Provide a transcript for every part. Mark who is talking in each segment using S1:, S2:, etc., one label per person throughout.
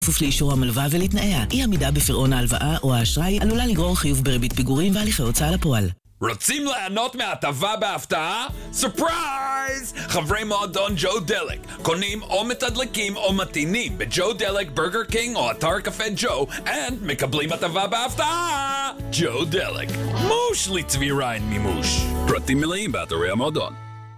S1: כפוף לאישור המלווה ולתנאיה. אי עמידה בפירעון ההלוואה או האשראי עלולה לגרור חיוב בריבית פיגורים והליכי הוצאה לפועל.
S2: רוצים ליהנות מהטבה בהפתעה? סופרייז! חברי מועדון ג'ו דלק קונים או מתדלקים או מתינים בג'ו דלק, ברגר קינג או אתר קפה ג'ו מקבלים הטבה בהפתעה! ג'ו דלק, מוש לצבי ריין מימוש. פרטים מלאים באתרי המועדון.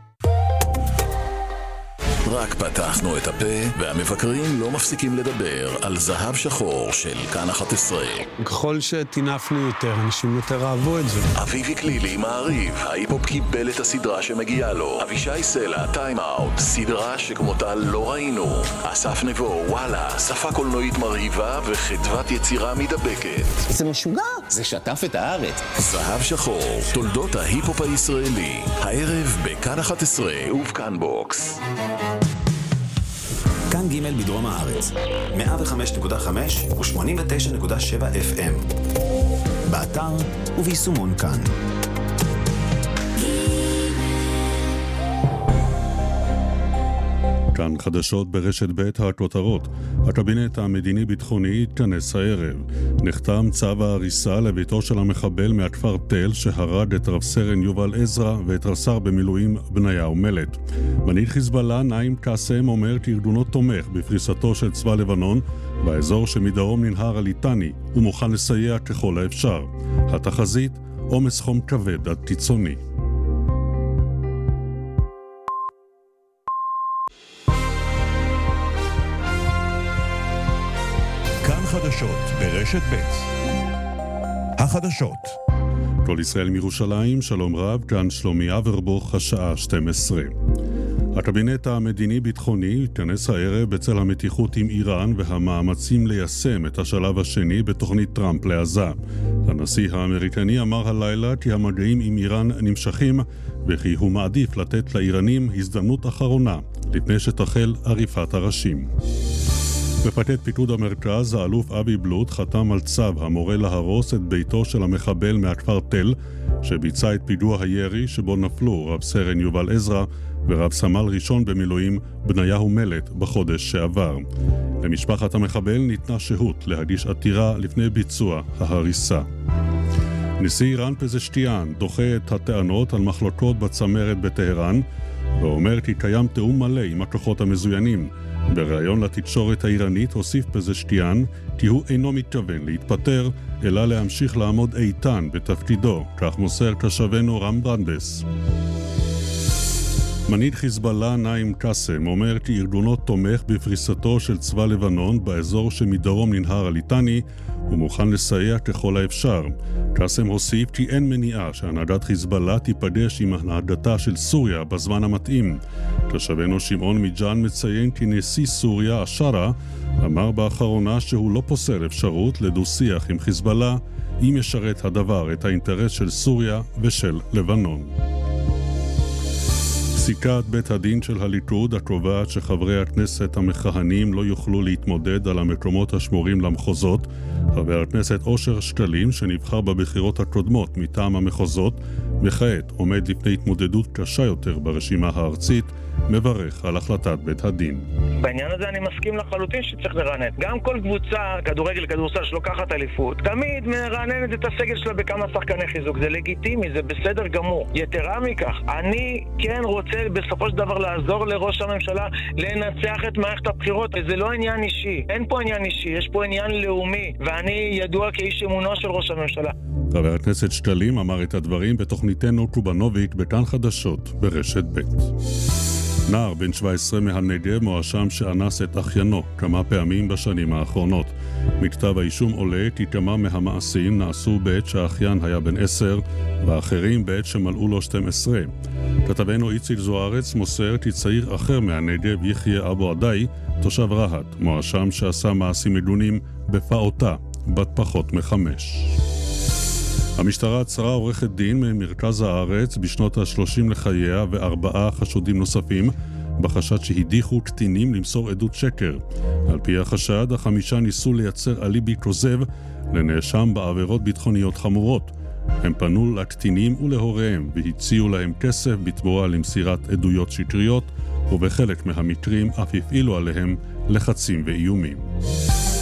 S3: רק פתחנו את הפה והמבקרים לא מפסיקים לדבר על זהב שחור של כאן 11.
S4: ככל שתינפנו יותר, אנשים יותר אהבו את זה.
S3: אביבי כלילי מעריב, ההיפופ קיבל את הסדרה שמגיעה לו. אבישי סלע, טיים אאוט, סדרה שכמותה לא ראינו. אסף נבו, וואלה, שפה קולנועית מרהיבה וחדוות יצירה מדבקת.
S5: זה משוגע, זה שטף את הארץ.
S3: זהב שחור, תולדות ההיפופ הישראלי. הערב בכאן 11 ובכאן בוקס.
S6: כאן ג' בדרום הארץ, 105.5 ו-89.7 FM. באתר וביישומון כאן.
S7: כאן חדשות ברשת ב' הכותרות. הקבינט המדיני-ביטחוני התכנס הערב. נחתם צו ההריסה לביתו של המחבל מהכפר תל שהרד את רב סרן יובל עזרא ואת רס"ר במילואים בניהו מלט. מנהיג חיזבאללה נעים קאסם אומר כי ארגונו תומך בפריסתו של צבא לבנון באזור שמדרום ננהר הליטני ומוכן לסייע ככל האפשר. התחזית, עומס חום כבד עד קיצוני.
S8: חדשות ברשת ב'. החדשות.
S7: כל ישראל מירושלים, שלום רב, כאן שלומי אברבוך, השעה 12. הקבינט המדיני-ביטחוני התכנס הערב בצל המתיחות עם איראן והמאמצים ליישם את השלב השני בתוכנית טראמפ לעזה. הנשיא האמריקני אמר הלילה כי המגעים עם איראן נמשכים וכי הוא מעדיף לתת לאיראנים הזדמנות אחרונה לפני שתחל עריפת הראשים. מפקד פיקוד המרכז, האלוף אבי בלוט, חתם על צו המורה להרוס את ביתו של המחבל מהכפר תל, שביצע את פיגוע הירי שבו נפלו רב סרן יובל עזרא ורב סמל ראשון במילואים בניהו מלט בחודש שעבר. למשפחת המחבל ניתנה שהות להגיש עתירה לפני ביצוע ההריסה. נשיא איראן פזשטיאן דוחה את הטענות על מחלוקות בצמרת בטהרן, ואומר כי קיים תאום מלא עם הכוחות המזוינים. בריאיון לתקשורת האיראנית הוסיף פזשטיאן כי הוא אינו מתכוון להתפטר, אלא להמשיך לעמוד איתן בתפקידו, כך מוסר תושבנו רם ברנדס. מנהיג חיזבאללה נעים קאסם אומר כי ארגונו תומך בפריסתו של צבא לבנון באזור שמדרום ננהר הליטני ומוכן לסייע ככל האפשר. קאסם הוסיף כי אין מניעה שהנהגת חיזבאללה תיפגש עם הנהגתה של סוריה בזמן המתאים. תושבנו שמעון מיג'אן מציין כי נשיא סוריה, אשרה, אמר באחרונה שהוא לא פוסל אפשרות לדו-שיח עם חיזבאללה אם ישרת הדבר את האינטרס של סוריה ושל לבנון. פסיקת בית הדין של הליכוד הקובעת שחברי הכנסת המכהנים לא יוכלו להתמודד על המקומות השמורים למחוזות. חבר הכנסת אושר שקלים, שנבחר בבחירות הקודמות מטעם המחוזות, וכעת עומד לפני התמודדות קשה יותר ברשימה הארצית, מברך על החלטת בית הדין.
S9: בעניין הזה אני מסכים לחלוטין שצריך לרענן. גם כל קבוצה, כדורגל, כדורסל שלוקחת אליפות, תמיד מרעננת את הסגל שלה בכמה שחקני חיזוק. זה לגיטימי, זה בסדר גמור. יתרה מכך, אני כן רוצה בסופו של דבר לעזור לראש הממשלה לנצח את מערכת הבחירות, וזה לא עניין אישי. אין פה עניין אישי, יש פה עניין לאומי, ואני ידוע כאיש אמונו של ראש הממשלה.
S7: חבר הכנסת שקלים אמר את הדברים בתוכניתנו קובנוביק בכאן חדשות ברשת ב'. נער בן 17 מהנגב מואשם שאנס את אחיינו כמה פעמים בשנים האחרונות. מכתב האישום עולה כי כמה מהמעשים נעשו בעת שהאחיין היה בן 10 ואחרים בעת שמלאו לו 12. כתבנו איציק זוארץ מוסר כי צעיר אחר מהנגב, יחיה אבו עדי, תושב רהט, מואשם שעשה מעשים מגונים בפעוטה בת פחות מ5. המשטרה עצרה עורכת דין ממרכז הארץ בשנות ה-30 לחייה ו4 חשודים נוספים בחשד שהדיחו קטינים למסור עדות שקר. על פי החשד, 5 ניסו לייצר אליבי כוזב לנאשם בעבירות ביטחוניות חמורות. הם פנו לקטינים ולהוריהם והציעו להם כסף בתמורה למסירת עדויות שקריות, ובחלק מהמקרים אף הפעילו עליהם לחצים ואיומים.